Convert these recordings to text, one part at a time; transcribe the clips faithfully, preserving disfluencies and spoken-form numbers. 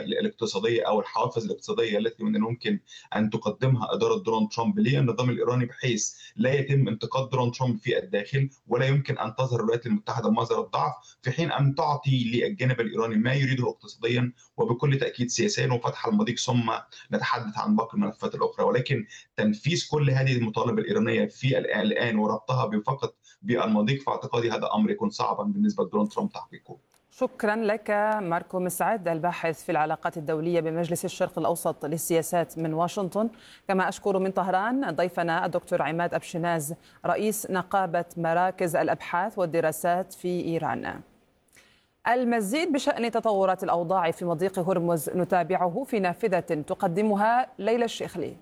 الاقتصادية أو الحوافز الاقتصادية التي من الممكن أن تقدمها إدارة دونالد ترامب للنظام الإيراني، بحيث لا يتم انتقاد دونالد ترامب في الداخل ولا يمكن أن تظهر الولايات المتحدة مظهر الضعف، في حين أن تعطي للجانب الإيراني ما يريده اقتصاديا وبكل تأكيد سياسيا وفتح المضيق، ثم نتحدث عن باقي الملفات الأخرى. ولكن تنفيذ كل هذه المطالب الإيرانية في الآن وربطها فقط بالمضيق، في اعتقادي هذا أمر يكون صعبا بالنسبة لدونالد ترامب تحقيقه. شكرا لك ماركو مسعد، الباحث في العلاقات الدولية بمجلس الشرق الأوسط للسياسات من واشنطن. كما أشكر من طهران ضيفنا الدكتور عماد أبشناز، رئيس نقابة مراكز الأبحاث والدراسات في إيران. المزيد بشأن تطورات الأوضاع في مضيق هرمز نتابعه في نافذة تقدمها ليلى الشيخلي.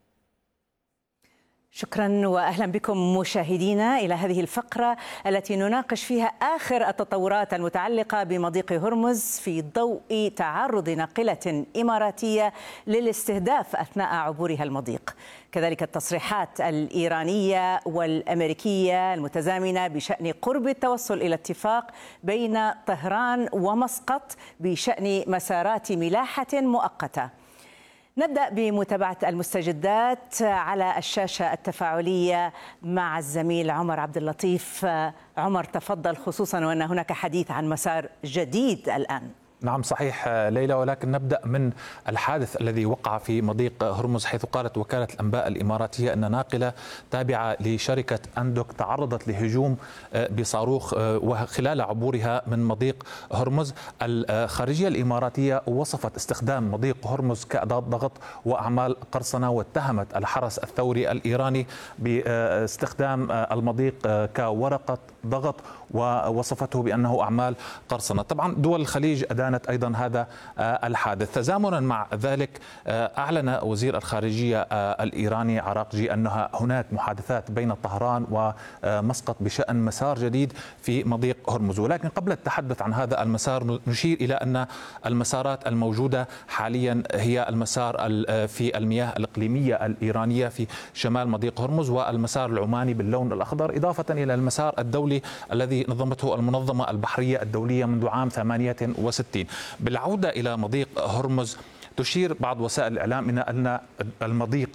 شكرا وأهلا بكم مشاهدينا إلى هذه الفقرة التي نناقش فيها آخر التطورات المتعلقة بمضيق هرمز في ضوء تعرض ناقلة إماراتية للاستهداف أثناء عبورها المضيق، كذلك التصريحات الإيرانية والأمريكية المتزامنة بشأن قرب التوصل إلى اتفاق بين طهران ومسقط بشأن مسارات ملاحة مؤقتة. نبدأ بمتابعة المستجدات على الشاشة التفاعلية مع الزميل عمر عبد اللطيف. عمر تفضل، خصوصا وأن هناك حديث عن مسار جديد الآن. نعم صحيح ليلى، ولكن نبدأ من الحادث الذي وقع في مضيق هرمز، حيث قالت وكالة الأنباء الإماراتية أن ناقلة تابعة لشركة أندوك تعرضت لهجوم بصاروخ وخلال عبورها من مضيق هرمز. الخارجية الإماراتية وصفت استخدام مضيق هرمز كأداة ضغط وأعمال قرصنة، واتهمت الحرس الثوري الإيراني باستخدام المضيق كورقة ضغط ووصفته بأنه أعمال قرصنة. طبعا دول الخليج أدانت أيضا هذا الحادث. تزامنا مع ذلك أعلن وزير الخارجية الإيراني عراقجي أن هناك محادثات بين طهران ومسقط بشأن مسار جديد في مضيق هرمز، ولكن قبل التحدث عن هذا المسار نشير إلى أن المسارات الموجودة حاليا هي المسار في المياه الإقليمية الإيرانية في شمال مضيق هرمز، والمسار العماني باللون الأخضر، إضافة إلى المسار الدولي الذي نظمته المنظمة البحرية الدولية منذ عام ثمانية وستين. بالعودة إلى مضيق هرمز، تشير بعض وسائل الإعلام إلى أن المضيق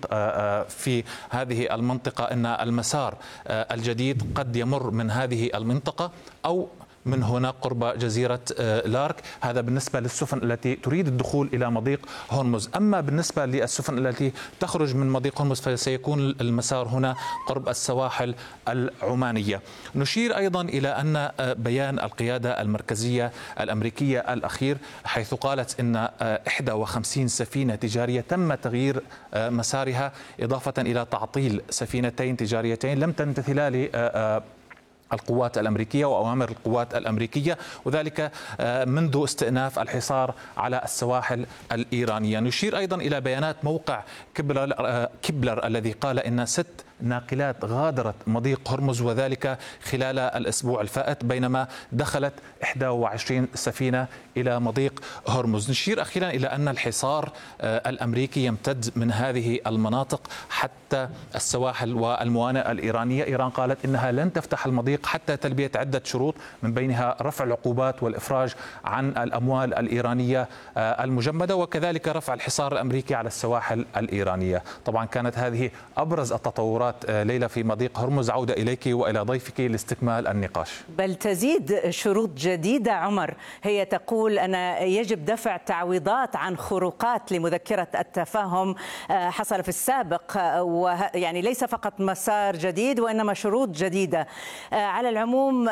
في هذه المنطقة، أن المسار الجديد قد يمر من هذه المنطقة أو من هنا قرب جزيرة لارك. هذا بالنسبة للسفن التي تريد الدخول إلى مضيق هرمز. أما بالنسبة للسفن التي تخرج من مضيق هرمز فسيكون المسار هنا قرب السواحل العمانية. نشير أيضا إلى أن بيان القيادة المركزية الأمريكية الأخير، حيث قالت أن إحدى وخمسين سفينة تجارية تم تغيير مسارها، إضافة إلى تعطيل سفينتين تجاريتين لم تمتثلا ل القوات الأمريكية وأوامر القوات الأمريكية، وذلك منذ استئناف الحصار على السواحل الإيرانية. نشير أيضا إلى بيانات موقع كبلر, كبلر الذي قال إن ست ناقلات غادرت مضيق هرمز، وذلك خلال الأسبوع الفائت، بينما دخلت إحدى وعشرين سفينة إلى مضيق هرمز. نشير أخيرا إلى أن الحصار الأمريكي يمتد من هذه المناطق حتى السواحل والموانئ الإيرانية. إيران قالت إنها لن تفتح المضيق حتى تلبية عدة شروط، من بينها رفع العقوبات والإفراج عن الأموال الإيرانية المجمدة، وكذلك رفع الحصار الأمريكي على السواحل الإيرانية. طبعا كانت هذه أبرز التطورات ليلى في مضيق هرمز. عودة إليك وإلى ضيفك لاستكمال النقاش. بل تزيد شروط جديدة عمر، هي تقول أن يجب دفع تعويضات عن خروقات لمذكرة التفاهم حصل في السابق، ويعني ليس فقط مسار جديد وإنما شروط جديدة. على العموم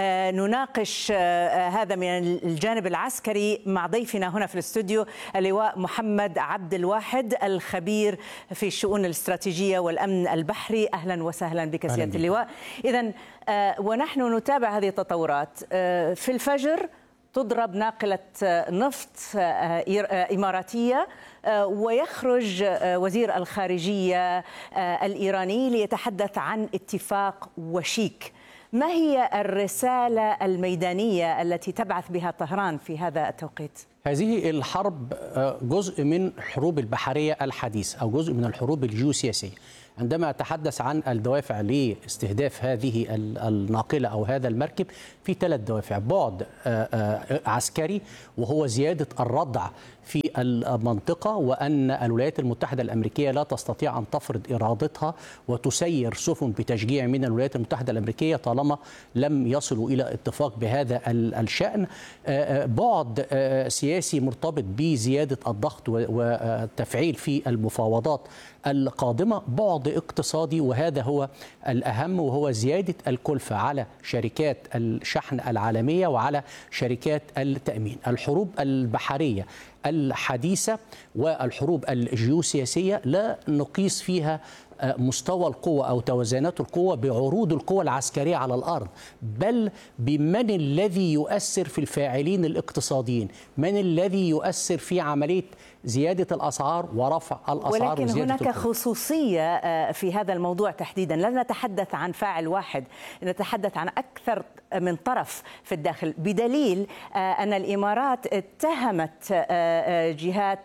نناقش هذا من الجانب العسكري مع ضيفنا هنا في الاستوديو اللواء محمد عبد الواحد، الخبير في الشؤون الاستراتيجية والأمن البحري. أهلا وسهلا بك سيادة اللواء. إذن ونحن نتابع هذه التطورات. في الفجر تضرب ناقلة نفط إماراتية ويخرج وزير الخارجية الإيراني ليتحدث عن اتفاق وشيك. ما هي الرسالة الميدانية التي تبعث بها طهران في هذا التوقيت؟ هذه الحرب جزء من الحروب البحرية الحديثة أو جزء من الحروب الجيوسياسية عندما أتحدث عن الدوافع لاستهداف هذه الناقلة أو هذا المركب، في ثلاث دوافع: بعد عسكري وهو زيادة الردع في المنطقة، وأن الولايات المتحدة الأمريكية لا تستطيع أن تفرض إرادتها وتسير سفن بتشجيع من الولايات المتحدة الأمريكية طالما لم يصلوا إلى اتفاق بهذا الشأن. بعد سياسي مرتبط بزيادة الضغط والتفعيل في المفاوضات القادمة. بعد اقتصادي وهذا هو الأهم، وهو زيادة الكلفة على شركات الشحن العالمية وعلى شركات التأمين. الحروب البحرية الحديثة والحروب الجيوسياسية لا نقيس فيها مستوى القوة أو توازنات القوة بعروض القوة العسكرية على الأرض، بل بمن الذي يؤثر في الفاعلين الاقتصاديين، من الذي يؤثر في عملية زيادة الأسعار ورفع الأسعار. ولكن هناك القوة. خصوصية في هذا الموضوع تحديدا، لا نتحدث عن فاعل واحد، نتحدث عن أكثر من طرف في الداخل، بدليل أن الإمارات اتهمت جهات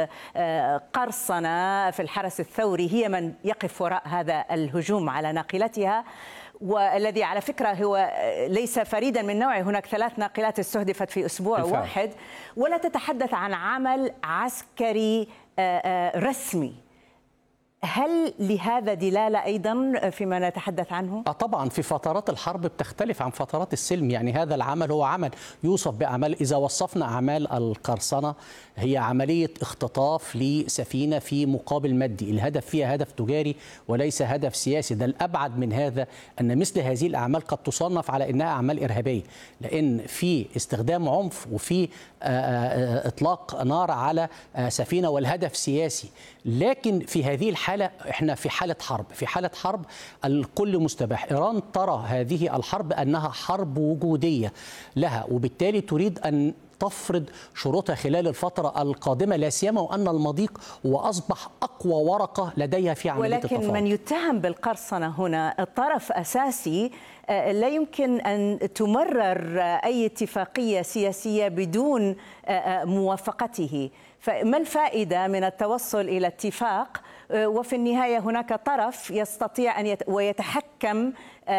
قرصنة في الحرس الثوري هي من يقف وراء هذا الهجوم على ناقلتها، والذي على فكرة هو ليس فريدا من نوعه. هناك ثلاث ناقلات استهدفت في أسبوع بالفعل. واحد، ولا تتحدث عن عمل عسكري رسمي. هل لهذا دلالة أيضا فيما نتحدث عنه؟ آه طبعا في فترات الحرب بتختلف عن فترات السلم، يعني هذا العمل هو عمل يوصف بأعمال، إذا وصفنا أعمال القرصنة هي عملية اختطاف لسفينة في مقابل مادي، الهدف فيها هدف تجاري وليس هدف سياسي. ده الأبعد من هذا أن مثل هذه الأعمال قد تصنف على أنها أعمال إرهابية، لأن في استخدام عنف وفي إطلاق نار على سفينة والهدف سياسي. لكن في هذه الحالة احنا في حالة حرب، في حالة حرب الكل مستباح. إيران ترى هذه الحرب أنها حرب وجودية لها، وبالتالي تريد أن تفرض شروطها خلال الفترة القادمة، لا سيما وأن المضيق وأصبح أقوى ورقة لديها في عملية التفاوض. ولكن من يتهم بالقرصنة هنا طرف أساسي، لا يمكن أن تمرر أي اتفاقية سياسية بدون موافقته. فما الفائدة من التوصل إلى اتفاق وفي النهاية هناك طرف يستطيع أن يت... ويتحكم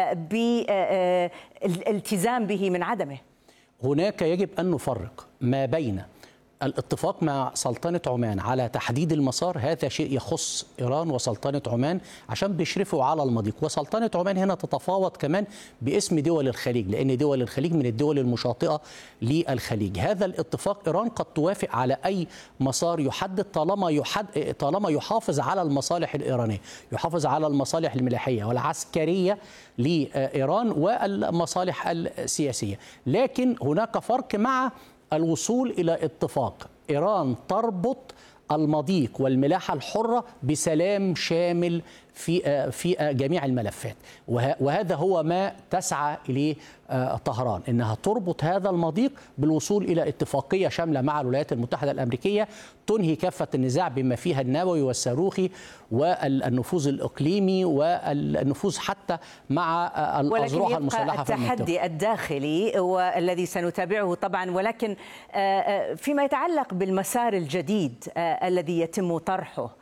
بالالتزام به من عدمه؟ هناك يجب أن نفرق ما بين الاتفاق مع سلطنة عمان على تحديد المسار، هذا شيء يخص إيران وسلطنة عمان عشان بيشرفوا على المضيق، وسلطنة عمان هنا تتفاوض كمان باسم دول الخليج، لأن دول الخليج من الدول المشاطئة للخليج. هذا الاتفاق إيران قد توافق على أي مسار يحدد طالما يحد طالما يحافظ على المصالح الإيرانية، يحافظ على المصالح الملاحية والعسكرية لإيران والمصالح السياسية. لكن هناك فرق مع الوصول إلى اتفاق. إيران تربط المضيق والملاحة الحرة بسلام شامل في في جميع الملفات، وهذا هو ما تسعى إليه طهران، إنها تربط هذا المضيق بالوصول إلى اتفاقية شاملة مع الولايات المتحدة الأمريكية تنهي كافة النزاع بما فيها النووي والصاروخي والنفوذ الإقليمي والنفوذ حتى مع الأذرع المسلحة في المنطقة. التحدي الداخلي والذي سنتابعه طبعا، ولكن فيما يتعلق بالمسار الجديد الذي يتم طرحه،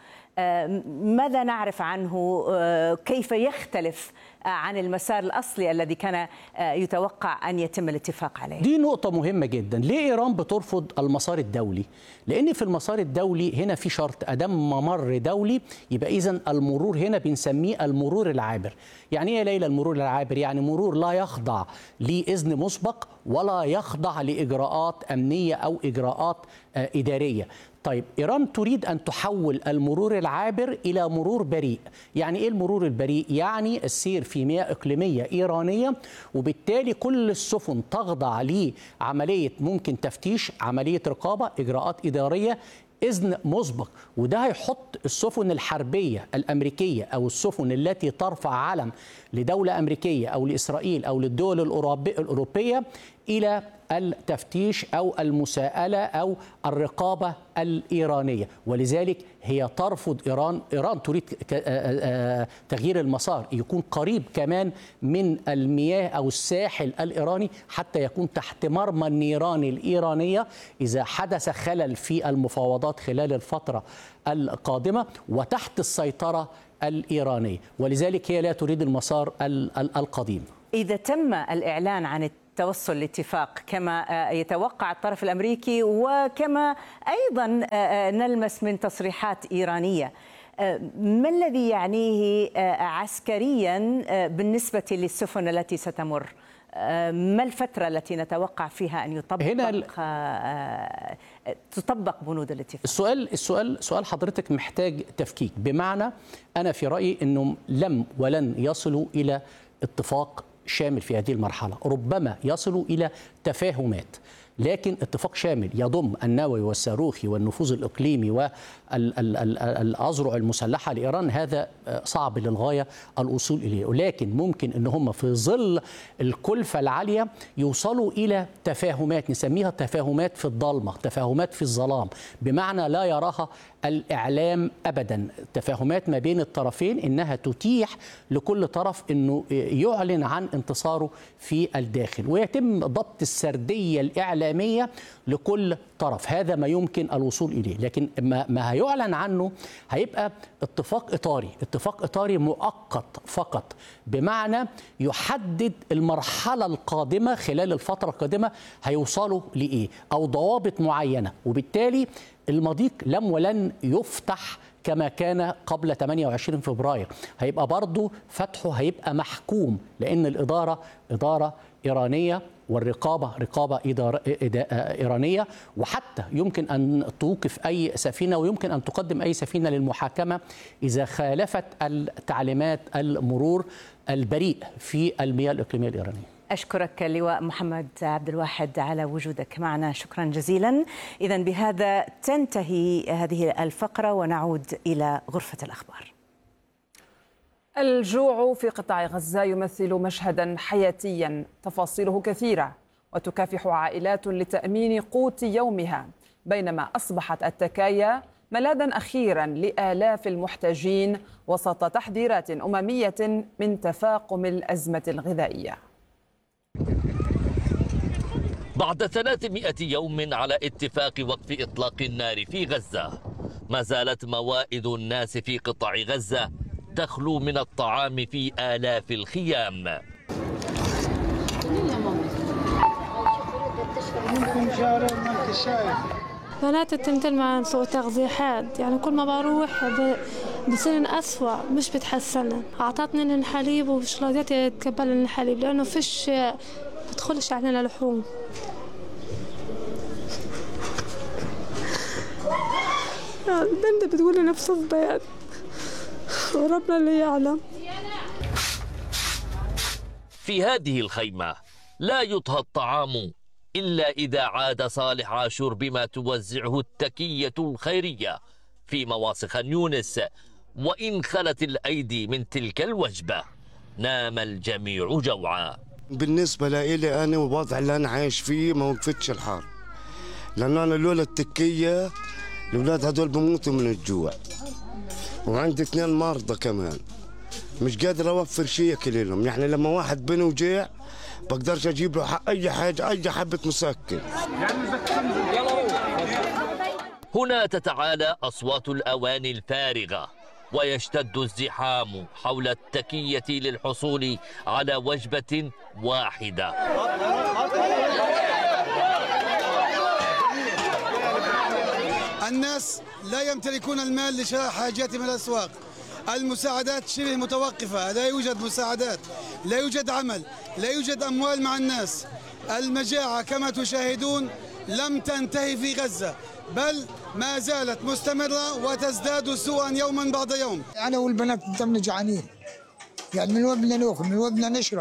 ماذا نعرف عنه؟ كيف يختلف عن المسار الأصلي الذي كان يتوقع أن يتم الاتفاق عليه؟ دي نقطة مهمة جدا. ليه إيران بترفض المسار الدولي؟ لأن في المسار الدولي هنا في شرط، أدام ممر دولي يبقى إذن المرور هنا بنسميه المرور العابر. يعني إيه يا ليلى المرور العابر؟ يعني مرور لا يخضع لإذن مسبق ولا يخضع لإجراءات أمنية أو إجراءات إدارية. طيب إيران تريد أن تحول المرور العابر إلى مرور بريء. يعني إيه المرور البريء؟ يعني السير في مياه إقليمية إيرانية، وبالتالي كل السفن تخضع لعملية ممكن تفتيش، عملية رقابة، إجراءات إدارية، إذن مسبق. وده هيحط السفن الحربية الأمريكية أو السفن التي ترفع علم لدولة أمريكية أو لإسرائيل أو للدول الأوروبية إلى التفتيش أو المساءلة أو الرقابة الإيرانية. ولذلك هي ترفض إيران إيران تريد تغيير المسار يكون قريب كمان من المياه أو الساحل الإيراني حتى يكون تحت مرمى النيران الإيرانية إذا حدث خلل في المفاوضات خلال الفترة القادمة، وتحت السيطرة الإيرانية، ولذلك هي لا تريد المسار القديم. إذا تم الإعلان عن التوصل لاتفاق كما يتوقع الطرف الأمريكي وكما أيضا نلمس من تصريحات إيرانية، ما الذي يعنيه عسكريا بالنسبة للسفن التي ستمر؟ ما الفترة التي نتوقع فيها أن يطبق هنا تطبق بنود الاتفاق؟ السؤال السؤال سؤال حضرتك محتاج تفكيك، بمعنى أنا في رأيي أنهم لم ولن يصلوا إلى اتفاق شامل في هذه المرحلة، ربما يصلوا إلى تفاهمات، لكن اتفاق شامل يضم النووي والصاروخي والنفوذ الإقليمي والأذرع المسلحة لإيران هذا صعب للغاية الوصول إليه، ولكن ممكن أن هم في ظل الكلفة العالية يوصلوا إلى تفاهمات نسميها تفاهمات في الضلمة، تفاهمات في الظلام، بمعنى لا يراها الإعلام أبدا، تفاهمات ما بين الطرفين إنها تتيح لكل طرف أنه يعلن عن انتصاره في الداخل، ويتم ضبط السردية الإعلامية لكل طرف، هذا ما يمكن الوصول إليه. لكن ما هيعلن عنه هيبقى اتفاق إطاري، اتفاق إطاري مؤقت فقط، بمعنى يحدد المرحلة القادمة خلال الفترة القادمة هيوصلوا لإيه أو ضوابط معينة، وبالتالي المضيق لم ولن يفتح كما كان قبل ثمانية وعشرين فبراير، هيبقى برضو فتحه هيبقى محكوم، لأن الإدارة إدارة إيرانية والرقابة رقابة إيرانية، وحتى يمكن أن توقف أي سفينة ويمكن أن تقدم أي سفينة للمحاكمة إذا خالفت التعليمات المرور البريء في المياه الإقليمية الإيرانية. أشكرك لواء محمد عبد الواحد على وجودك معنا، شكرا جزيلا. إذا بهذا تنتهي هذه الفقرة ونعود إلى غرفة الأخبار. الجوع في قطاع غزة يمثل مشهدا حياتيا تفاصيله كثيرة، وتكافح عائلات لتأمين قوت يومها، بينما أصبحت التكايا ملاذا أخيرا لآلاف المحتاجين وسط تحذيرات أممية من تفاقم الأزمة الغذائية. بعد ثلاثمائة يوم على اتفاق وقف إطلاق النار في غزة، ما زالت موائد الناس في قطاع غزة تخلو من الطعام في آلاف الخيام. بنات التنتين مع سوء تغذيحات، يعني كل ما بروح بصير أسوأ مش بتحسن. أعطتني الحليب ومش راضية تتقبل الحليب لأنه فيش بدخلش علينا لحوم. البنت بتقول لي نفس البيان وربنا اللي يعلم. في هذه الخيمة لا يطهى الطعام إلا إذا عاد صالح عاشور بما توزعه التكية الخيرية في مواصي خان يونس، وإن خلت الأيدي من تلك الوجبة نام الجميع جوعا. بالنسبة لي أنا والوضع اللي أنا عايش فيه ما وقفتش الحار، لأنه أنا لولا التكية الأولاد هدول بموتوا من الجوع، وعندي اثنين مرضى كمان مش قادر أوفر شيء ياكل لهم. يعني لما واحد بني وجيع بقدرش أجيب له أي حاجة، أي حبة مسكن. هنا تتعالى أصوات الأواني الفارغة ويشتد الزحام حول التكية للحصول على وجبة واحدة. الناس لا يمتلكون المال لشراء حاجاتهم من الأسواق، المساعدات شبه متوقفة، لا يوجد مساعدات، لا يوجد عمل، لا يوجد أموال مع الناس. المجاعة كما تشاهدون لم تنتهي في غزة، بل ما زالت مستمرة وتزداد سوءا يوما بعد يوم. أنا والبنات دمنا جعانين، يعني من وين بدنا ناكل، من وين بدنا نشرب؟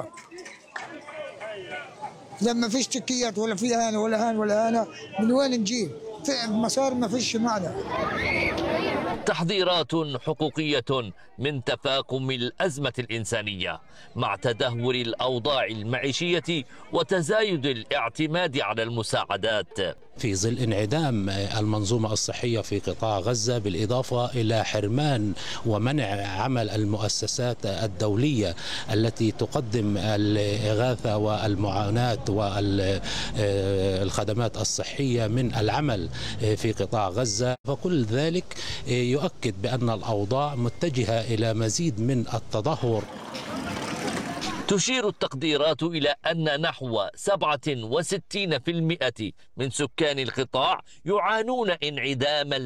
لما فيش تكيات ولا في هان ولا هان ولا هانا، من وين نجيب؟ في مسار ما فيش معنا. تحذيرات حقوقية من تفاقم الأزمة الإنسانية مع تدهور الأوضاع المعيشية وتزايد الاعتماد على المساعدات. في ظل انعدام المنظومة الصحية في قطاع غزة، بالإضافة إلى حرمان ومنع عمل المؤسسات الدولية التي تقدم الإغاثة والمعاناة والخدمات الصحية من العمل في قطاع غزة. فكل ذلك يؤكد بأن الأوضاع متجهة إلى مزيد من التدهور. تشير التقديرات إلى أن نحو سبعة وستين بالمئة من سكان القطاع يعانون انعداما